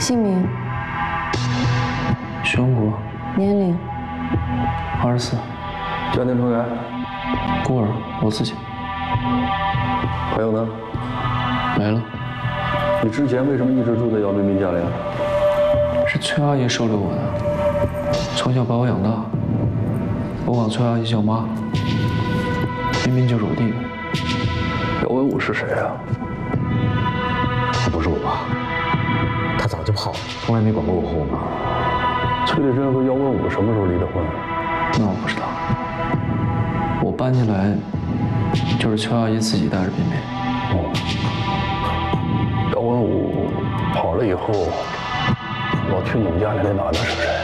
姓名、 徐永国， 年龄、 24， 家庭成员、 孤儿，我自己。 朋友呢？ 没了。 你之前为什么一直住在姚冰冰家里啊？ 是崔阿姨收留我的，从小把我养大，我管崔阿姨叫妈。冰冰就是我弟弟。 姚文武是谁啊？ 他不是我爸，他早就跑了，从来没管过我和我妈。 崔丽珍和姚文武什么时候离的婚？ 那我不知道。我搬进来就是邱阿姨自己带着冰冰。 姚文武跑了以后，老去你们家那男的是谁？